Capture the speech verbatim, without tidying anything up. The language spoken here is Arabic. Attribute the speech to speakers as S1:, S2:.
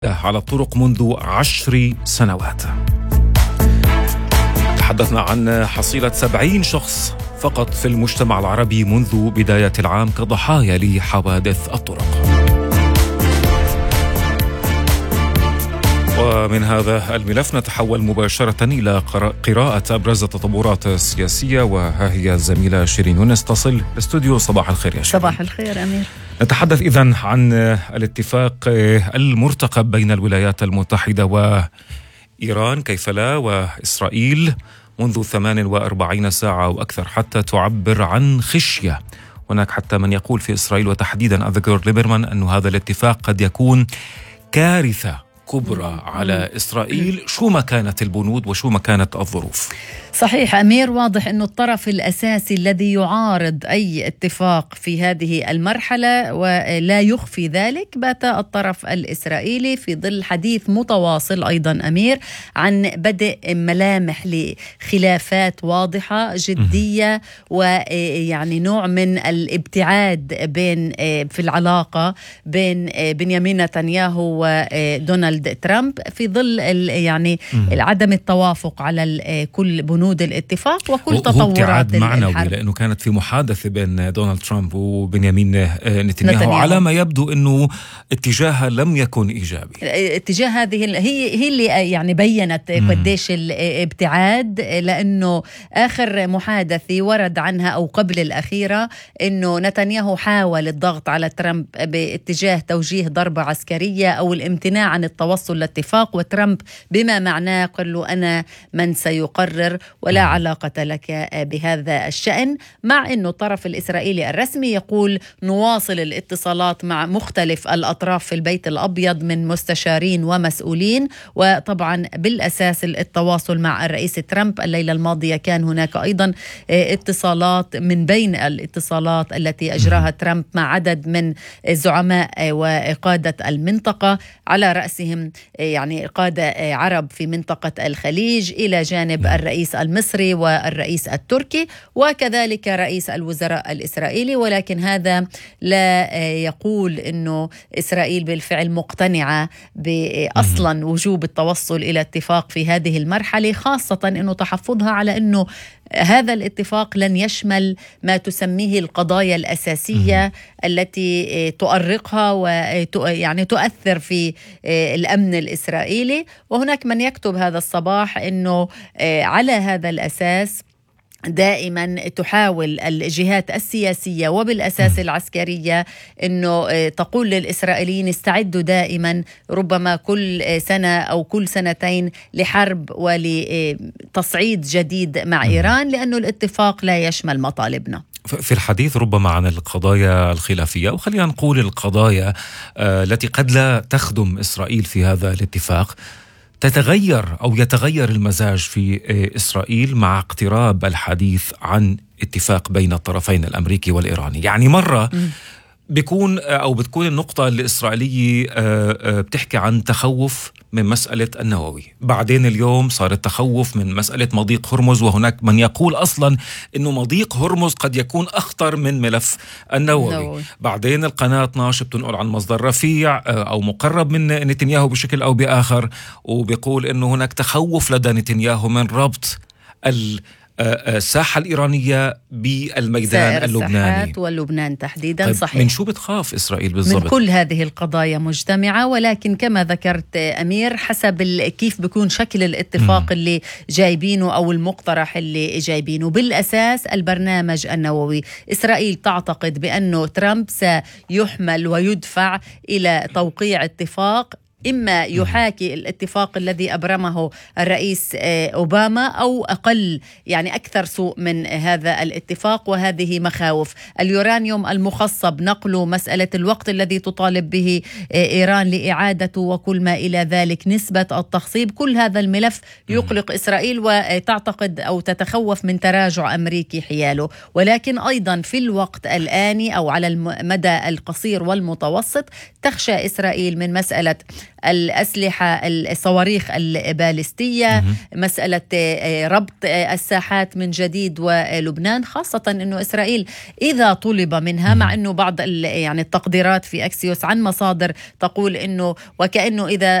S1: على الطرق منذ عشر سنوات. تحدثنا عن حصيلة سبعين شخص فقط في المجتمع العربي منذ بداية العام كضحايا لحوادث الطرق. ومن هذا الملف نتحول مباشرة إلى قراءة أبرز التطورات السياسية، وها هي الزميلة شيرين يونس تصل الاستوديو. صباح الخير يا شيرين.
S2: صباح الخير أمير.
S1: نتحدث إذن عن الاتفاق المرتقب بين الولايات المتحدة وإيران، كيف لا، وإسرائيل منذ ثمان وأربعين ساعة أو أكثر حتى تعبر عن خشية. هناك حتى من يقول في إسرائيل وتحديدا أفيغور ليبرمان أن هذا الاتفاق قد يكون كارثة كبرى على إسرائيل، شو ما كانت البنود وشو ما كانت الظروف.
S2: صحيح أمير، واضح أنه الطرف الأساسي الذي يعارض أي اتفاق في هذه المرحلة ولا يخفي ذلك بات الطرف الإسرائيلي، في ظل حديث متواصل أيضا أمير عن بدء ملامح لخلافات واضحة جدية ويعني نوع من الابتعاد بين في العلاقة بين بنيامين نتنياهو ودونالد ترامب، في ظل يعني عدم التوافق على كل بنود الاتفاق وكل تطورات
S1: معنوي، لأنه كانت في محادثة بين دونالد ترامب وبنيامين نتنياهو على ما يبدو أنه اتجاهها لم يكن إيجابي.
S2: اتجاه هذه هي هي اللي يعني بيّنت قديش الابتعاد، لأنه آخر محادثة ورد عنها أو قبل الأخيرة أنه نتنياهو حاول الضغط على ترامب باتجاه توجيه ضربة عسكرية أو الامتناع عن التوصل لاتفاق، وترامب بما معناه قال له أنا من سيقرر ولا علاقة لك بهذا الشأن، مع أنه الطرف الإسرائيلي الرسمي يقول نواصل الاتصالات مع مختلف الأطراف في البيت الأبيض من مستشارين ومسؤولين، وطبعا بالأساس التواصل مع الرئيس ترامب. الليلة الماضية كان هناك أيضا اتصالات من بين الاتصالات التي أجراها ترامب مع عدد من زعماء وقادة المنطقة، على رأسهم يعني قادة عرب في منطقة الخليج، إلى جانب الرئيس المصري والرئيس التركي وكذلك رئيس الوزراء الإسرائيلي. ولكن هذا لا يقول أنه إسرائيل بالفعل مقتنعة بأصلا وجوب التوصل إلى اتفاق في هذه المرحلة، خاصة أنه تحفظها على أنه هذا الاتفاق لن يشمل ما تسميه القضايا الأساسية التي تؤرقها ويعني تؤثر في الأمن الإسرائيلي. وهناك من يكتب هذا الصباح أنه على هذا الأساس دائما تحاول الجهات السياسية وبالأساس العسكرية أنه تقول للإسرائيليين استعدوا دائما ربما كل سنة أو كل سنتين لحرب ولتصعيد جديد مع إيران، لأنه الاتفاق لا يشمل مطالبنا.
S1: في الحديث ربما عن القضايا الخلافية، وخلينا نقول القضايا التي قد لا تخدم إسرائيل في هذا الاتفاق، تتغير أو يتغير المزاج في إسرائيل مع اقتراب الحديث عن اتفاق بين الطرفين الأمريكي والإيراني. يعني مرة بيكون أو بتكون النقطة الإسرائيلية بتحكي عن تخوف من مسألة النووي، بعدين اليوم صار التخوف من مسألة مضيق هرمز، وهناك من يقول أصلا أنه مضيق هرمز قد يكون أخطر من ملف النووي. نووي. بعدين القناة اثناشر بتنقل عن مصدر رفيع أو مقرب من نتنياهو بشكل أو بآخر، وبيقول أنه هناك تخوف لدى نتنياهو من ربط ال الساحة الإيرانية بالميدان اللبناني
S2: واللبنان تحديدا.
S1: طيب
S2: صحيح.
S1: من شو بتخاف إسرائيل بالضبط؟
S2: من كل هذه القضايا مجتمعة، ولكن كما ذكرت أمير حسب كيف بيكون شكل الاتفاق م. اللي جايبينه أو المقترح اللي جايبينه. بالأساس البرنامج النووي، إسرائيل تعتقد بأنه ترامب سيحمل ويدفع إلى توقيع اتفاق إما يحاكي الاتفاق الذي أبرمه الرئيس أوباما أو أقل يعني أكثر سوء من هذا الاتفاق، وهذه مخاوف. اليورانيوم المخصب نقله، مسألة الوقت الذي تطالب به إيران لإعادته وكل ما إلى ذلك، نسبة التخصيب، كل هذا الملف يقلق إسرائيل وتعتقد أو تتخوف من تراجع أمريكي حياله. ولكن أيضا في الوقت الآني أو على المدى القصير والمتوسط تخشى إسرائيل من مسألة الأسلحة الصواريخ البالستية، مسألة ربط الساحات من جديد ولبنان، خاصة أنه إسرائيل إذا طلب منها، مع أنه بعض يعني التقديرات في أكسيوس عن مصادر تقول أنه وكأنه إذا